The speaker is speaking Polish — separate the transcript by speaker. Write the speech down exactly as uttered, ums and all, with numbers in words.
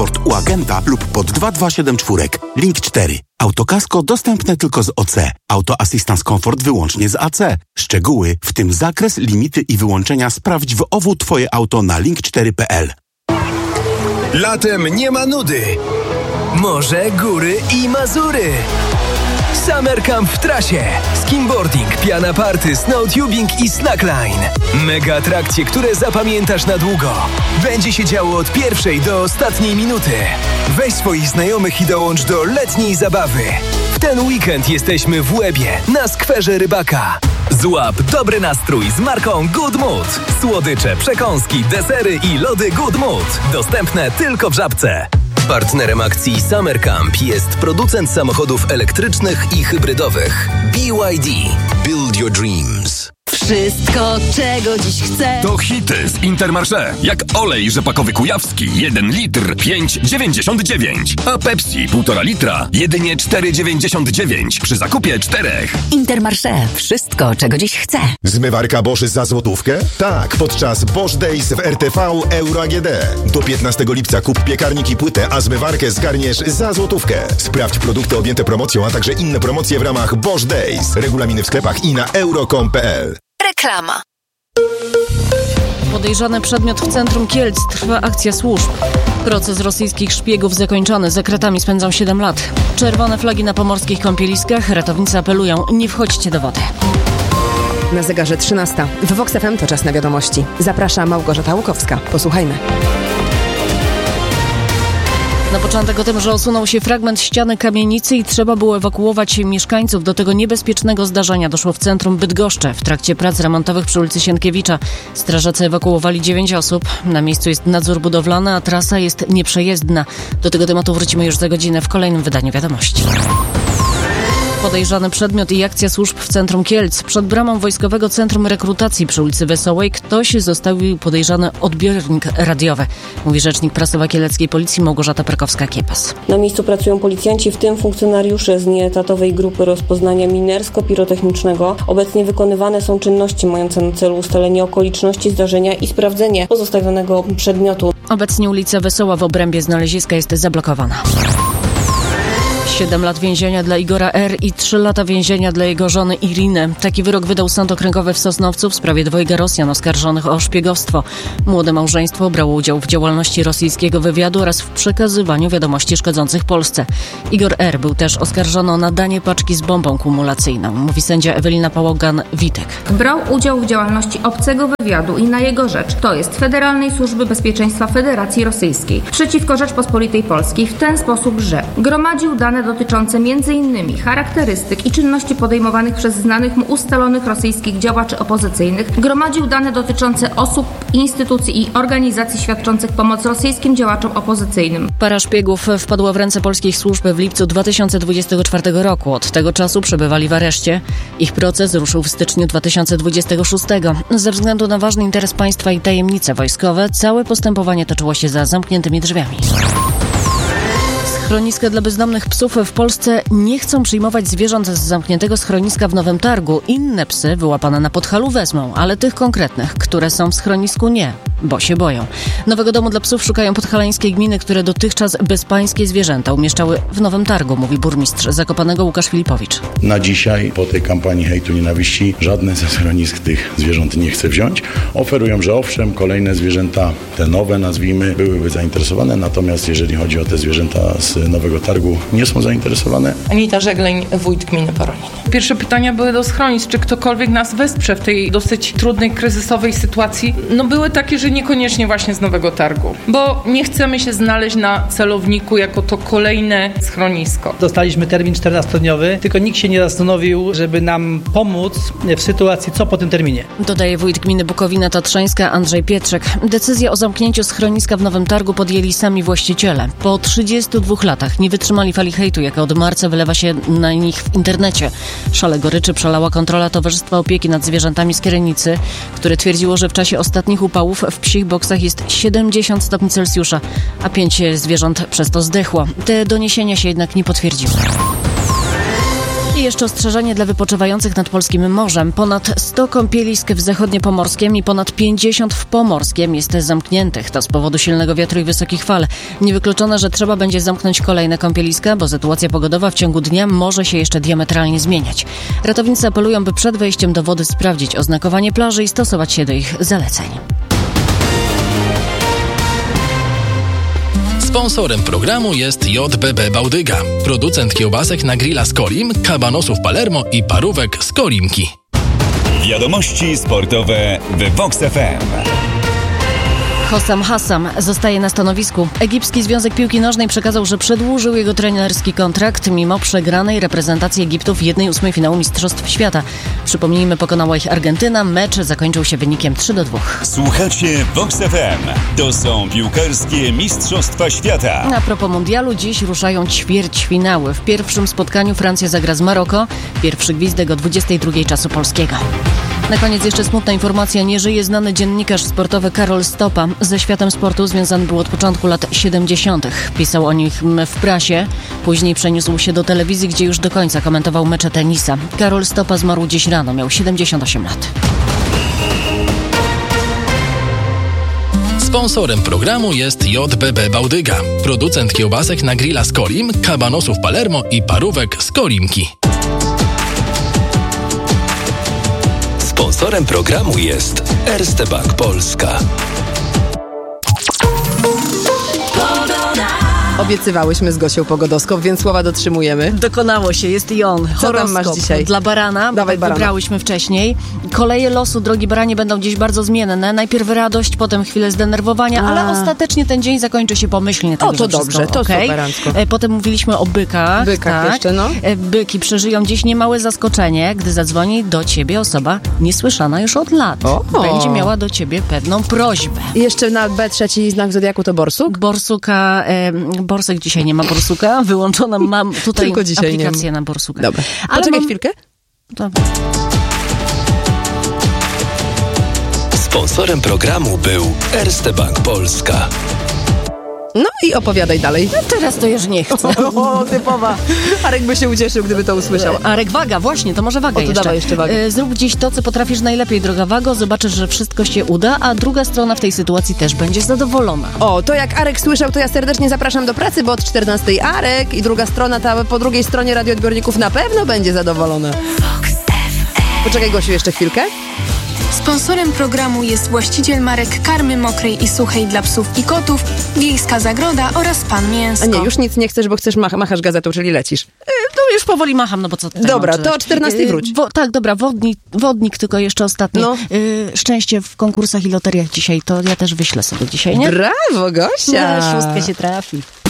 Speaker 1: u agenta lub pod dwa dwa siedem cztery. Link cztery. Autokasko dostępne tylko z O C. Auto Assistance Comfort wyłącznie z A C. Szczegóły, w tym zakres, limity i wyłączenia sprawdź w O W Twoje auto na link cztery kropka p l.
Speaker 2: Latem nie ma nudy. Morze, góry i Mazury. Summer Camp w trasie. Skimboarding, piana party, snowtubing i slackline. Mega atrakcje, które zapamiętasz na długo. Będzie się działo od pierwszej do ostatniej minuty. Weź swoich znajomych i dołącz do letniej zabawy. W ten weekend jesteśmy w Łebie, na skwerze Rybaka. Złap dobry nastrój z marką Good Mood. Słodycze, przekąski, desery i lody Good Mood. Dostępne tylko w Żabce. Partnerem akcji Summer Camp jest producent samochodów elektrycznych i hybrydowych B Y D. Build your dreams.
Speaker 3: Wszystko, czego dziś chcę.
Speaker 4: To hity z Intermarché. Jak olej rzepakowy kujawski, jeden litr, pięć dziewięćdziesiąt dziewięć. A Pepsi, półtora litra, jedynie cztery dziewięćdziesiąt dziewięć przy zakupie czterech.
Speaker 3: Intermarché. Wszystko, czego dziś chcę.
Speaker 5: Zmywarka Bosch za złotówkę? Tak, podczas Bosch Days w R T V Euro A G D. Do piętnastego lipca kup piekarnik i płytę, a zmywarkę zgarniesz za złotówkę. Sprawdź produkty objęte promocją, a także inne promocje w ramach Bosch Days. Regulaminy w sklepach i na euro kropka com kropka p l.
Speaker 6: Reklama.
Speaker 7: Podejrzany przedmiot w centrum Kielc. Trwa akcja służb. Proces rosyjskich szpiegów zakończony. Za kratami spędzą siedem lat. Czerwone flagi na pomorskich kąpieliskach. Ratownicy apelują: nie wchodźcie do wody.
Speaker 8: Na zegarze trzynasta. W Vox F M to czas na wiadomości. Zaprasza Małgorzata Łukowska. Posłuchajmy.
Speaker 7: Na początek o tym, że osunął się fragment ściany kamienicy i trzeba było ewakuować mieszkańców. Do tego niebezpiecznego zdarzenia doszło w centrum Bydgoszczy. W trakcie prac remontowych przy ulicy Sienkiewicza strażacy ewakuowali dziewięć osób. Na miejscu jest nadzór budowlany, a trasa jest nieprzejezdna. Do tego tematu wrócimy już za godzinę w kolejnym wydaniu wiadomości. Podejrzany przedmiot i akcja służb w centrum Kielc. Przed bramą Wojskowego Centrum Rekrutacji przy ulicy Wesołej ktoś zostawił podejrzany odbiornik radiowy, mówi rzecznik prasowa kieleckiej policji Małgorzata Perkowska-Kiepas.
Speaker 9: Na miejscu pracują policjanci, w tym funkcjonariusze z nieetatowej grupy rozpoznania minersko-pirotechnicznego. Obecnie wykonywane są czynności mające na celu ustalenie okoliczności zdarzenia i sprawdzenie pozostawionego przedmiotu.
Speaker 7: Obecnie ulica Wesoła w obrębie znaleziska jest zablokowana. siedem lat więzienia dla Igora R. i trzy lata więzienia dla jego żony Iriny. Taki wyrok wydał Sąd Okręgowy w Sosnowcu w sprawie dwojga Rosjan oskarżonych o szpiegostwo. Młode małżeństwo brało udział w działalności rosyjskiego wywiadu oraz w przekazywaniu wiadomości szkodzących Polsce. Igor R. był też oskarżony o nadanie paczki z bombą kumulacyjną, mówi sędzia Ewelina Pałogan-Witek.
Speaker 10: Brał udział w działalności obcego wywiadu i na jego rzecz, to jest Federalnej Służby Bezpieczeństwa Federacji Rosyjskiej, przeciwko Rzeczpospolitej Polskiej w ten sposób, że gromadził dane dotyczące między innymi charakterystyk i czynności podejmowanych przez znanych mu ustalonych rosyjskich działaczy opozycyjnych, gromadził dane dotyczące osób, instytucji i organizacji świadczących pomoc rosyjskim działaczom opozycyjnym.
Speaker 7: Para szpiegów wpadła w ręce polskich służb w lipcu dwa tysiące dwudziestego czwartego roku. Od tego czasu przebywali w areszcie. Ich proces ruszył w styczniu dwa tysiące dwudziestego szóstego. Ze względu na ważny interes państwa i tajemnice wojskowe, całe postępowanie toczyło się za zamkniętymi drzwiami. Schroniska dla bezdomnych psów w Polsce nie chcą przyjmować zwierząt z zamkniętego schroniska w Nowym Targu. Inne psy wyłapane na Podhalu wezmą, ale tych konkretnych, które są w schronisku, nie, bo się boją. Nowego domu dla psów szukają podhalańskie gminy, które dotychczas bezpańskie zwierzęta umieszczały w Nowym Targu, mówi burmistrz Zakopanego Łukasz Filipowicz.
Speaker 11: Na dzisiaj, po tej kampanii hejtu, nienawiści, żadne ze schronisk tych zwierząt nie chce wziąć. Oferują, że owszem, kolejne zwierzęta, te nowe nazwijmy, byłyby zainteresowane, natomiast jeżeli chodzi o te zwierzęta z Nowego Targu, nie są zainteresowane.
Speaker 12: Anita Żegleń, wójt gminy Poronin. Pierwsze pytania były do schronisk, czy ktokolwiek nas wesprze w tej dosyć trudnej, kryzysowej sytuacji. No były takie, że niekoniecznie właśnie z Nowego Targu, bo nie chcemy się znaleźć na celowniku jako to kolejne schronisko.
Speaker 13: Dostaliśmy termin czternastodniowy, tylko nikt się nie zastanowił, żeby nam pomóc w sytuacji, co po tym terminie.
Speaker 7: Dodaje wójt gminy Bukowina Tatrzańska Andrzej Pietrzek. Decyzję o zamknięciu schroniska w Nowym Targu podjęli sami właściciele. Po trzydziestu dwóch latach nie wytrzymali fali hejtu, jaka od marca wylewa się na nich w internecie. Szale goryczy przelała kontrola Towarzystwa Opieki nad Zwierzętami z Krynicy, które twierdziło, że w czasie ostatnich upałów w psich boksach jest siedemdziesiąt stopni Celsjusza, a pięć zwierząt przez to zdechło. Te doniesienia się jednak nie potwierdziły. I jeszcze ostrzeżenie dla wypoczywających nad polskim morzem. Ponad sto kąpielisk w zachodniopomorskiem i ponad pięćdziesiąt w pomorskiem jest zamkniętych. To z powodu silnego wiatru i wysokich fal. Niewykluczone, że trzeba będzie zamknąć kolejne kąpieliska, bo sytuacja pogodowa w ciągu dnia może się jeszcze diametralnie zmieniać. Ratownicy apelują, by przed wejściem do wody sprawdzić oznakowanie plaży i stosować się do ich zaleceń.
Speaker 6: Sponsorem programu jest J B B Bałdyga, producent kiełbasek na grilla z Kolim, kabanosów Palermo i parówek z Kolimki.
Speaker 14: Wiadomości sportowe w Vox F M.
Speaker 7: Hossam Hassam zostaje na stanowisku. Egipski Związek Piłki Nożnej przekazał, że przedłużył jego trenerski kontrakt mimo przegranej reprezentacji Egiptu w jednej ósmej finału Mistrzostw Świata. Przypomnijmy, pokonała ich Argentyna. Mecz zakończył się wynikiem trzy do dwóch.
Speaker 14: Słuchacie Vox F M. To są piłkarskie Mistrzostwa Świata.
Speaker 7: A propos mundialu, dziś ruszają ćwierćfinały. W pierwszym spotkaniu Francja zagra z Maroko. Pierwszy gwizdek o dwudziestej drugiej czasu polskiego. Na koniec jeszcze smutna informacja. Nie żyje znany dziennikarz sportowy Karol Stopa. Ze światem sportu związany był od początku lat siedemdziesiątych. Pisał o nich w prasie. Później przeniósł się do telewizji, gdzie już do końca komentował mecze tenisa. Karol Stopa zmarł dziś rano. Miał siedemdziesiąt osiem lat.
Speaker 6: Sponsorem programu jest J B B Bałdyga, producent kiełbasek na grilla z Kolim, kabanosów Palermo i parówek z Kolimki.
Speaker 2: Sponsorem programu jest Erste Bank Polska.
Speaker 8: Obiecywałyśmy z Gosią Pogodowską, więc słowa dotrzymujemy.
Speaker 7: Dokonało się, jest i on.
Speaker 8: Co tam masz dzisiaj?
Speaker 7: Dla barana,
Speaker 8: Dawaj barana.
Speaker 7: Wybrałyśmy wcześniej. Koleje losu, drogi baranie, będą dziś bardzo zmienne. Najpierw radość, potem chwilę zdenerwowania,
Speaker 8: A.
Speaker 7: ale ostatecznie ten dzień zakończy się pomyślnie.
Speaker 8: O, to dobrze, to
Speaker 7: okay.
Speaker 8: superancko.
Speaker 7: Potem mówiliśmy o bykach.
Speaker 8: Bykach
Speaker 7: tak.
Speaker 8: jeszcze, no.
Speaker 7: Byki przeżyją dziś niemałe zaskoczenie, gdy zadzwoni do ciebie osoba niesłyszana już od lat.
Speaker 8: O.
Speaker 7: Będzie miała do ciebie pewną prośbę.
Speaker 8: I jeszcze na B trzeci znak zodiaku to borsuk?
Speaker 7: Borsuka, e, borsek dzisiaj nie ma borsuka, wyłączona mam tutaj
Speaker 8: Tylko dzisiaj
Speaker 7: aplikację
Speaker 8: nie
Speaker 7: na borsuka.
Speaker 8: Dobra,
Speaker 7: ale
Speaker 8: poczekaj
Speaker 7: mam...
Speaker 8: chwilkę.
Speaker 7: Dobra.
Speaker 2: Sponsorem programu był Erste Bank Polska.
Speaker 8: No i opowiadaj dalej.
Speaker 7: No teraz to już nie chcę.
Speaker 8: O, typowa. Arek by się ucieszył, gdyby to usłyszał.
Speaker 7: Arek, waga, właśnie, to może waga
Speaker 8: o, to
Speaker 7: jeszcze.
Speaker 8: Dawaj jeszcze wagę.
Speaker 7: Zrób dziś to, co potrafisz najlepiej, droga Wago. Zobaczysz, że wszystko się uda, a druga strona w tej sytuacji też będzie zadowolona.
Speaker 8: O, to jak Arek słyszał, to ja serdecznie zapraszam do pracy, bo od czternastej Arek i druga strona, ta po drugiej stronie radioodbiorników na pewno będzie zadowolona. Poczekaj, Gosiu, jeszcze chwilkę.
Speaker 15: Sponsorem programu jest właściciel marek karmy mokrej i suchej dla psów i kotów, Wiejska Zagroda oraz Pan Mięsko.
Speaker 8: A nie, już nic nie chcesz, bo chcesz mach- machasz gazetą, czyli lecisz.
Speaker 7: No już powoli macham, no bo co tutaj
Speaker 8: Dobra,
Speaker 7: mam
Speaker 8: to o czternastej wróć.
Speaker 7: Wo- tak, dobra, wodnik, wodnik tylko jeszcze ostatni.
Speaker 8: No.
Speaker 7: Y, szczęście w konkursach i loteriach dzisiaj, to ja też wyślę sobie dzisiaj, nie?
Speaker 8: Brawo, Gosia!
Speaker 7: No, szóstka się trafi.